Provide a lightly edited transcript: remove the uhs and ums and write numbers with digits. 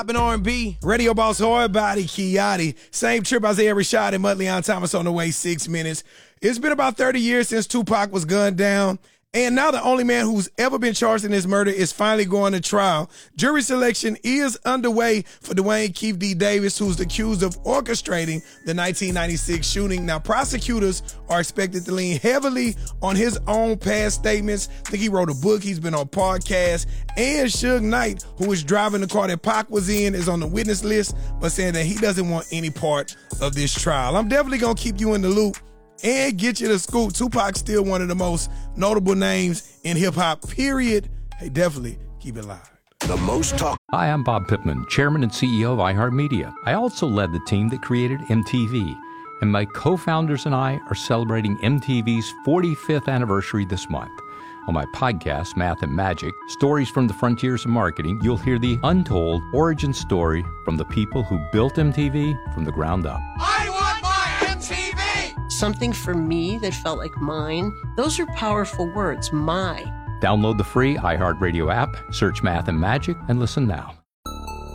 In R&B, Radio Boss Hard Body, Kiati. Same trip, Isaiah Rashad and Muttley Thomas on the way, 6 minutes. It's been about 30 years since Tupac was gunned down. And now the only man who's ever been charged in this murder is finally going to trial. Jury selection is underway for Dwayne Keefe D. Davis, who's accused of orchestrating the 1996 shooting. Now, prosecutors are expected to lean heavily on his own past statements. I think he wrote a book. He's been on podcasts. And Suge Knight, who was driving the car that Pac was in, is on the witness list, but saying that he doesn't want any part of this trial. I'm definitely going to keep you in the loop and get you the scoop. Tupac's still one of the most notable names in hip-hop, period. Hey, definitely keep it live. The most talk. Hi, I'm Bob Pittman, Chairman and CEO of iHeartMedia. I also led the team that created MTV, and my co-founders and I are celebrating MTV's 45th anniversary this month. On my podcast, Math and Magic, Stories from the Frontiers of Marketing, you'll hear the untold origin story from the people who built MTV from the ground up. I want my MTV! Something for me that felt like mine. Those are powerful words, my. Download the free iHeartRadio app, search Math and Magic, and listen now.